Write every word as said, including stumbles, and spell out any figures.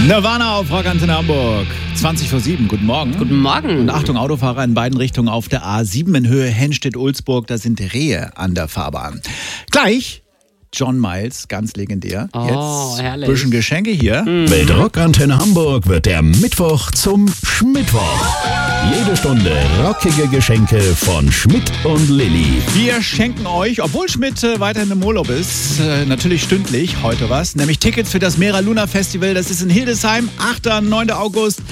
Nirvana auf Rockantenne Hamburg. zwanzig vor sieben, guten Morgen. Guten Morgen. Und Achtung, Autofahrer in beiden Richtungen auf der A sieben in Höhe Hennstedt-Ulzburg. Da sind Rehe an der Fahrbahn. Gleich John Miles, ganz legendär. Oh, Jetzt herrlich. ein bisschen Geschenke hier. Mhm. Mit Rockantenne Hamburg wird der Mittwoch zum Schmittwoch. Jede Stunde rockige Geschenke von Schmidt und Lilly. Wir schenken euch, obwohl Schmidt äh, weiterhin im Urlaub ist, äh, natürlich stündlich heute was, nämlich Tickets für das Mera Luna Festival. Das ist in Hildesheim, achter und neunter August.